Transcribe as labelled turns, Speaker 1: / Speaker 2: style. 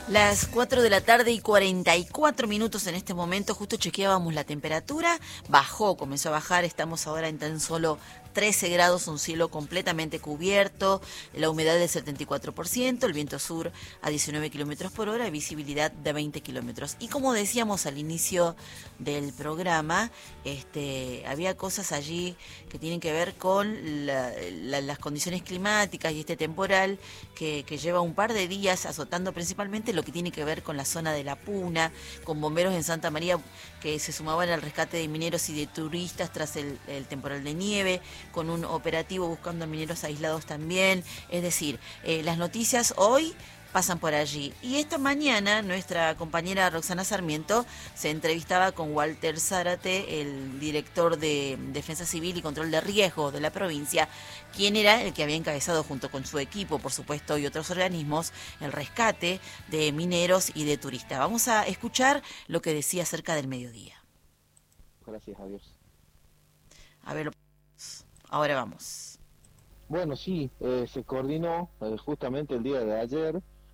Speaker 1: Las 4 de la tarde y 44 minutos en este momento, justo chequeábamos la temperatura, bajó, comenzó a bajar, estamos ahora en tan solo 13 grados, un cielo completamente cubierto, la humedad del 74%, el viento sur a 19 kilómetros por hora, visibilidad de 20 kilómetros. Y como decíamos al inicio del programa, había cosas allí que tienen que ver con las condiciones climáticas y este temporal que lleva un par de días azotando principalmente lo que tiene que ver con la zona de La Puna, con bomberos en Santa María que se sumaban al rescate de mineros y de turistas tras el temporal de nieve, con un operativo buscando mineros aislados también. Es decir, las noticias hoy pasan por allí. Y esta mañana nuestra compañera Roxana Sarmiento se entrevistaba con Walter Zárate, el director de Defensa Civil y Control de Riesgo de la provincia, quien era el que había encabezado junto con su equipo, por supuesto, y otros organismos, el rescate de mineros y de turistas. Vamos a escuchar lo que decía acerca del mediodía.
Speaker 2: Gracias a Dios.
Speaker 1: A ver, ahora vamos.
Speaker 2: Bueno, sí, se coordinó justamente el día de ayer